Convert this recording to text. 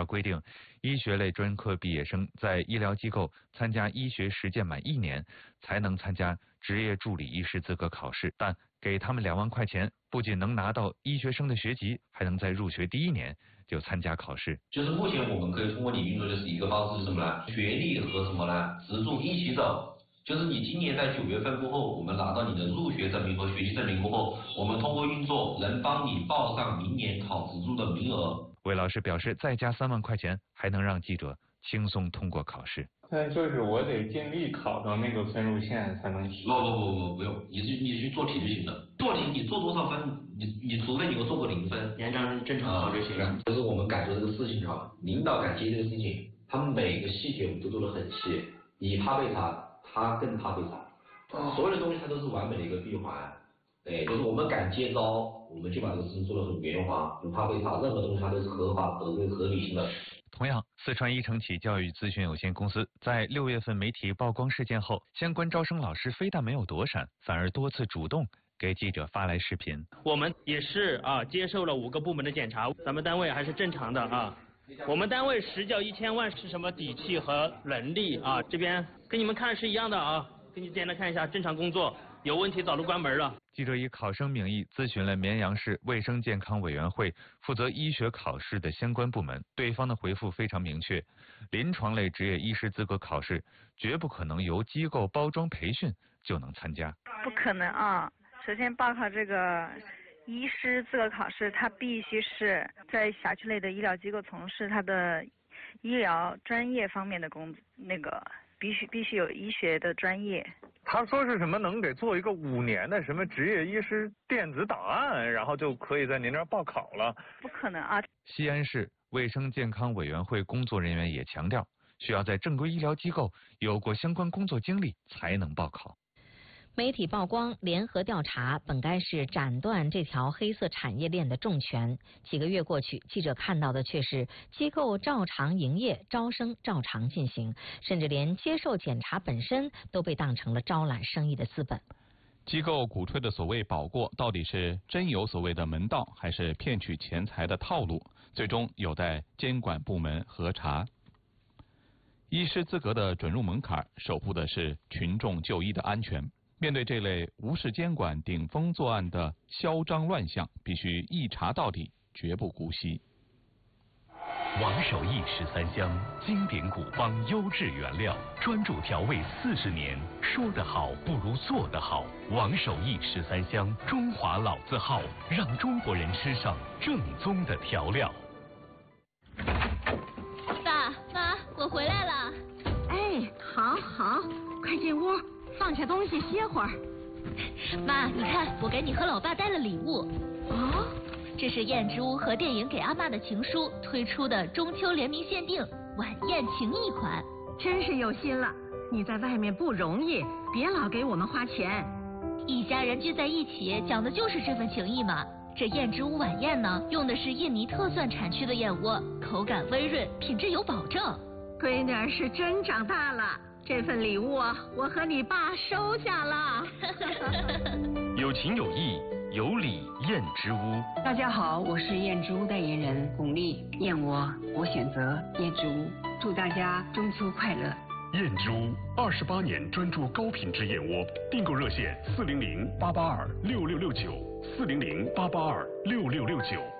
规定，医学类专科毕业生在医疗机构参加医学实践满1年，才能参加执业助理医师资格考试。但给他们2万块钱，不仅能拿到医学生的学籍，还能在入学第1年就参加考试。 就是目前我们可以通过你运作就是一个方式是什么呢？学历和什么呢？职助一起走。就是你今年在9月份过后，我们拿到你的入学证明和学习证明过后，我们通过运作能帮你报上明年考职助的名额。 魏老师表示，再加3万块钱，还能让记者轻松通过考试。 但就是我得尽力考到那个分数线才能。 不用，你去做题就行了。做题你做多少分，你除非你给我做个0分， 连正常考就行了。 就是我们敢做这个事情啊，领导敢接这个事情，他们每个细节我们都做得很细，你怕被查。他更怕被查，所有的东西它都是完美的一个闭环，对，就是我们敢接招，我们就把这个事情做得很圆滑，不怕被查，任何东西它都是合法、合规、合理性的。 同样，四川宜城启教育咨询有限公司在6月份媒体曝光事件后，相关招生老师非但没有躲闪，反而多次主动给记者发来视频。 我们也是接受了5个部门的检查，咱们单位还是正常的啊。我们单位实缴1000万是什么底气和能力啊？这边跟你们看是一样的啊，给你简单看一下，正常工作，有问题早都关门了。 记者以考生名义咨询了绵阳市卫生健康委员会负责医学考试的相关部门，对方的回复非常明确，临床类执业医师资格考试绝不可能由机构包装培训就能参加。 不可能啊！首先报考这个医师资格考试，他必须是在辖区内的医疗机构从事他的医疗专业方面的必须有医学的专业。 他说是什么能给做一个5年的什么执业医师电子档案，然后就可以在您这儿报考了？ 不可能啊！ 西安市卫生健康委员会工作人员也强调，需要在正规医疗机构有过相关工作经历才能报考。 媒体曝光联合调查本该是斩断这条黑色产业链的重拳，几个月过去，记者看到的却是机构照常营业，招生照常进行，甚至连接受检查本身都被当成了招揽生意的资本。 机构鼓吹的所谓保过，到底是真有所谓的门道，还是骗取钱财的套路？最终有待监管部门核查。医师资格的准入门槛，守护的是群众就医的安全。面对这类无视监管、顶风作案的嚣张乱象，必须一查到底，绝不姑息。 王守义13香，经典古方，优质原料，专注调味40年。说得好不如做得好。王守义13香，中华老字号，让中国人吃上正宗的调料。 爸妈，我回来了。 哎，好，快进屋。放下东西歇会儿。 妈，你看，我给你和老爸带了礼物。 哦， 这是燕之屋和电影给阿嬷的情书推出的中秋联名限定晚宴情谊款。 真是有心了，你在外面不容易，别老给我们花钱。 一家人聚在一起，讲的就是这份情谊嘛。这燕之屋晚宴呢，用的是印尼特蒜产区的燕窝，口感微润，品质有保证。 闺女儿是真长大了。这份礼物我和你爸收下了。 有情有义，有礼燕之屋。 大家好，我是燕之屋代言人巩俐。燕窝，我选择燕之屋。祝大家中秋快乐。 燕之屋28年专注高品质燕窝，订购热线400-882-6669，400-882-6669。